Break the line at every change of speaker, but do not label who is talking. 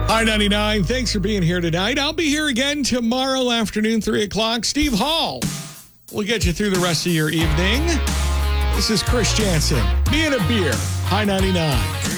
Hi, 99. Thanks for being here tonight. I'll be here again tomorrow afternoon, 3 o'clock. Steve Hall will get you through the rest of your evening. This is Chris Jansen. Me and a beer. Hi, 99.